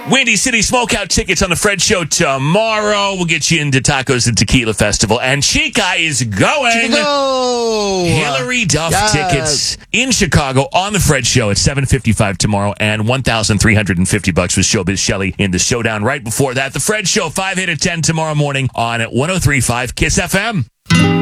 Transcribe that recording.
Windy City Smokeout tickets on the Fred Show tomorrow. We'll get you into Tacos and Tequila Festival. And Chica is going. Go! Hillary Duff Yes. tickets in Chicago on the Fred Show at 7:55 tomorrow, and $1,350 with Showbiz Shelley in the showdown right before that. The Fred Show 5 8 at 10 tomorrow morning on 103.5 KISS FM.